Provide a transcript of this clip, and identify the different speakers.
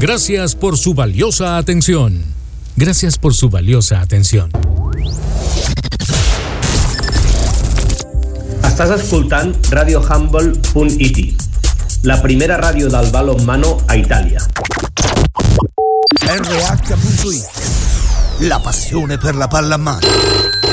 Speaker 1: Gracias por su valiosa atención. Gracias por su valiosa atención.
Speaker 2: Estàs escoltant radiohumble.it, la primera ràdio del balonmano a Italia.
Speaker 3: RH.it, la passione per la pallamano.